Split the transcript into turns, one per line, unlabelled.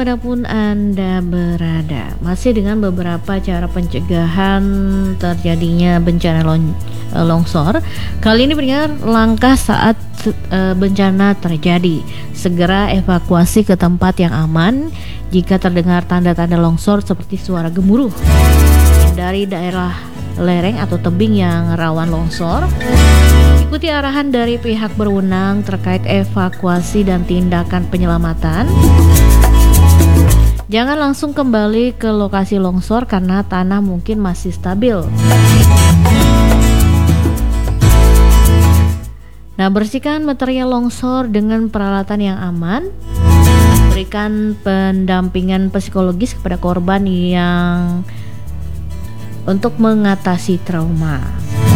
Dimanapun Anda berada, masih dengan beberapa cara pencegahan terjadinya bencana longsor. Kali ini pendengar, langkah saat bencana terjadi. Segera evakuasi ke tempat yang aman jika terdengar tanda-tanda longsor seperti suara gemuruh. Hindari daerah lereng atau tebing yang rawan longsor. Ikuti arahan dari pihak berwenang terkait evakuasi dan tindakan penyelamatan. Jangan langsung kembali ke lokasi longsor karena tanah mungkin masih stabil. Nah, bersihkan material longsor dengan peralatan yang aman. Berikan pendampingan psikologis kepada korban yang untuk mengatasi trauma.